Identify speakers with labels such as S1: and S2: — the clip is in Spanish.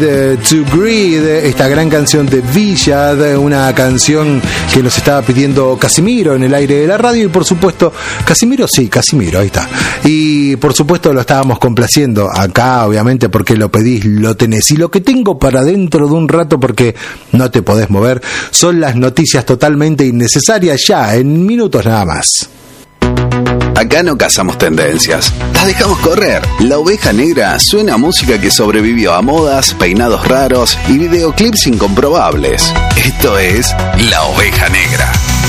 S1: To Greed, esta gran canción de Villad, una canción que nos estaba pidiendo Casimiro en el aire de la radio, y por supuesto, Casimiro, ahí está, y por supuesto lo estábamos complaciendo acá, obviamente, porque lo pedís, lo tenés, y lo que tengo para dentro de un rato, porque no te podés mover, son las noticias totalmente innecesarias, ya en minutos nada más.
S2: Acá no cazamos tendencias, las dejamos correr. La Oveja Negra suena a música que sobrevivió a modas, peinados raros y videoclips incomprobables. Esto es La Oveja Negra.